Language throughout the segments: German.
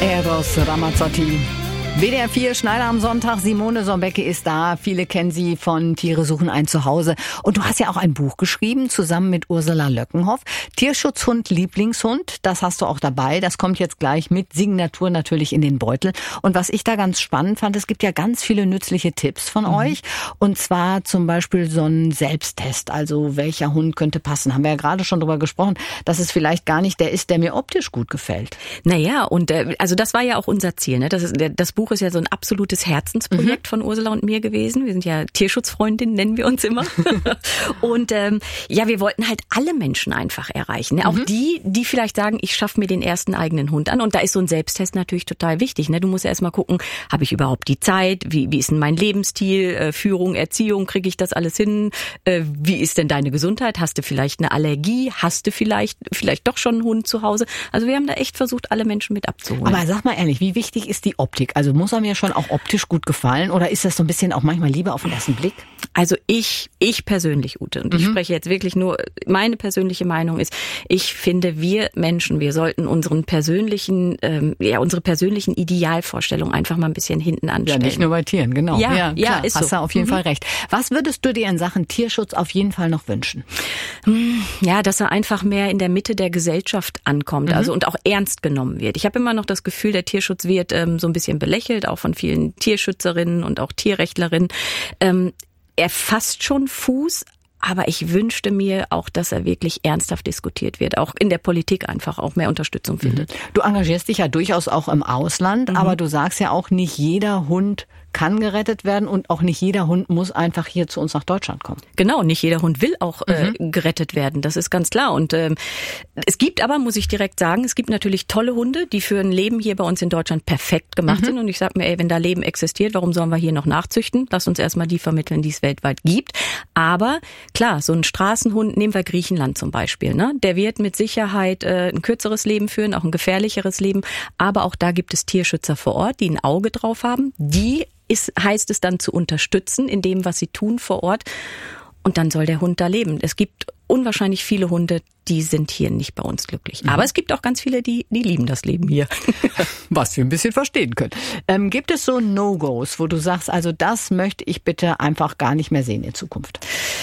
Eros Ramazzotti. WDR 4, Schneider am Sonntag. Simone Sombecke ist da. Viele kennen sie von Tiere suchen ein Zuhause. Und du hast ja auch ein Buch geschrieben, zusammen mit Ursula Löckenhoff. Tierschutzhund, Lieblingshund. Das hast du auch dabei. Das kommt jetzt gleich mit Signatur natürlich in den Beutel. Und was ich da ganz spannend fand, es gibt ja ganz viele nützliche Tipps von euch. Und zwar zum Beispiel so ein Selbsttest. Also welcher Hund könnte passen. Haben wir ja gerade schon drüber gesprochen, dass es vielleicht gar nicht der ist, der mir optisch gut gefällt. Naja, und also das war ja auch unser Ziel. Ne? Das Buch ist ja so ein absolutes Herzensprojekt von Ursula und mir gewesen. Wir sind ja Tierschutzfreundinnen, nennen wir uns immer. Und ja, wir wollten halt alle Menschen einfach erreichen. Ne? Auch die vielleicht sagen, ich schaffe mir den ersten eigenen Hund an. Und da ist so ein Selbsttest natürlich total wichtig. Ne? Du musst ja erstmal gucken, habe ich überhaupt die Zeit? Wie ist denn mein Lebensstil? Führung, Erziehung, kriege ich das alles hin? Wie ist denn deine Gesundheit? Hast du vielleicht eine Allergie? Hast du vielleicht doch schon einen Hund zu Hause? Also wir haben da echt versucht, alle Menschen mit abzuholen. Aber sag mal ehrlich, wie wichtig ist die Optik? Also muss er mir schon auch optisch gut gefallen oder ist das so ein bisschen auch manchmal Liebe auf den ersten Blick? Also ich persönlich, Ute, und ich spreche jetzt wirklich nur, meine persönliche Meinung ist, ich finde, wir Menschen, wir sollten unsere persönlichen Idealvorstellungen einfach mal ein bisschen hinten anstellen. Ja, nicht nur bei Tieren, genau. Ja, ist so. Hast du auf jeden Fall recht. Was würdest du dir in Sachen Tierschutz auf jeden Fall noch wünschen? Ja, dass er einfach mehr in der Mitte der Gesellschaft ankommt, also und auch ernst genommen wird. Ich habe immer noch das Gefühl, der Tierschutz wird so ein bisschen belächelt, auch von vielen Tierschützerinnen und auch Tierrechtlerinnen. Er fasst schon Fuß, aber ich wünschte mir auch, dass er wirklich ernsthaft diskutiert wird, auch in der Politik einfach auch mehr Unterstützung findet. Du engagierst dich ja durchaus auch im Ausland, aber du sagst ja auch, nicht jeder Hund kann gerettet werden und auch nicht jeder Hund muss einfach hier zu uns nach Deutschland kommen. Genau, nicht jeder Hund will auch gerettet werden, das ist ganz klar. Und es gibt aber, muss ich direkt sagen, es gibt natürlich tolle Hunde, die für ein Leben hier bei uns in Deutschland perfekt gemacht sind. Und ich sag mir, wenn da Leben existiert, warum sollen wir hier noch nachzüchten? Lass uns erstmal die vermitteln, die es weltweit gibt. Aber klar, so ein Straßenhund, nehmen wir Griechenland zum Beispiel, ne? Der wird mit Sicherheit ein kürzeres Leben führen, auch ein gefährlicheres Leben. Aber auch da gibt es Tierschützer vor Ort, die ein Auge drauf haben, heißt es dann zu unterstützen in dem, was sie tun vor Ort. Und dann soll der Hund da leben. Es gibt unwahrscheinlich viele Hunde, die sind hier nicht bei uns glücklich. Aber es gibt auch ganz viele, die lieben das Leben hier. Was wir ein bisschen verstehen können. Gibt es so No-Gos, wo du sagst, also das möchte ich bitte einfach gar nicht mehr sehen in Zukunft?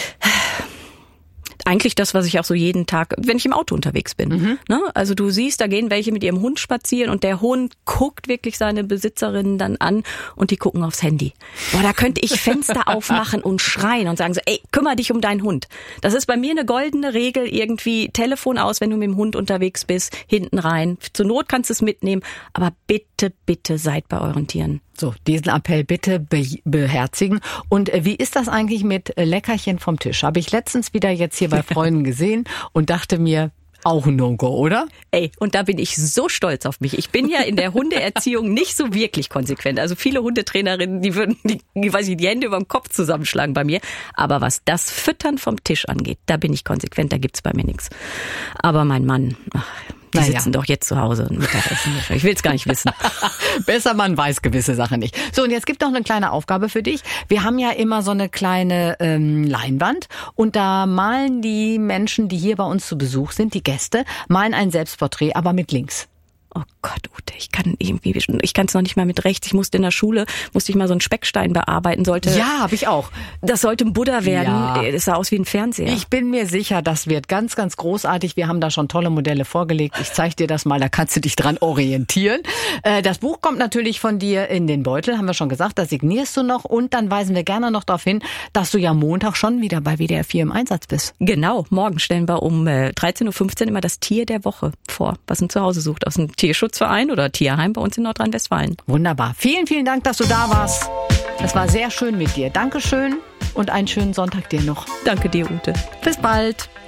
Eigentlich das, was ich auch so jeden Tag, wenn ich im Auto unterwegs bin. Ne? Also du siehst, da gehen welche mit ihrem Hund spazieren und der Hund guckt wirklich seine Besitzerinnen dann an und die gucken aufs Handy. Boah, da könnte ich Fenster aufmachen und schreien und sagen so, ey, kümmere dich um deinen Hund. Das ist bei mir eine goldene Regel, irgendwie Telefon aus, wenn du mit dem Hund unterwegs bist, hinten rein. Zur Not kannst du es mitnehmen, aber bitte, bitte seid bei euren Tieren. So, diesen Appell bitte beherzigen. Und wie ist das eigentlich mit Leckerchen vom Tisch? Habe ich letztens wieder jetzt hier bei Freunden gesehen und dachte mir, auch ein No-Go, oder? Ey, und da bin ich so stolz auf mich. Ich bin ja in der Hundeerziehung nicht so wirklich konsequent. Also viele Hundetrainerinnen, die würden die Hände über dem Kopf zusammenschlagen bei mir. Aber was das Füttern vom Tisch angeht, da bin ich konsequent, da gibt's bei mir nichts. Aber mein Mann, die sitzen doch jetzt zu Hause und Mittagessen. Ich will es gar nicht wissen. Besser, man weiß gewisse Sachen nicht. So, und jetzt gibt noch eine kleine Aufgabe für dich. Wir haben ja immer so eine kleine Leinwand und da malen die Menschen, die hier bei uns zu Besuch sind, die Gäste, malen ein Selbstporträt, aber mit Links. Oh Gott, Ute, ich kann es noch nicht mal mit rechts. Ich musste in der Schule, mal so einen Speckstein bearbeiten. Ja, habe ich auch. Das sollte ein Buddha werden. Ja. Das sah aus wie ein Fernseher. Ich bin mir sicher, das wird ganz, ganz großartig. Wir haben da schon tolle Modelle vorgelegt. Ich zeige dir das mal, da kannst du dich dran orientieren. Das Buch kommt natürlich von dir in den Beutel, haben wir schon gesagt. Da signierst du noch und dann weisen wir gerne noch darauf hin, dass du ja Montag schon wieder bei WDR 4 im Einsatz bist. Genau, morgen stellen wir um 13.15 Uhr immer das Tier der Woche vor, was ein Zuhause sucht aus dem Tierschutzverein oder Tierheim bei uns in Nordrhein-Westfalen. Wunderbar. Vielen, vielen Dank, dass du da warst. Es war sehr schön mit dir. Dankeschön und einen schönen Sonntag dir noch. Danke dir, Ute. Bis bald.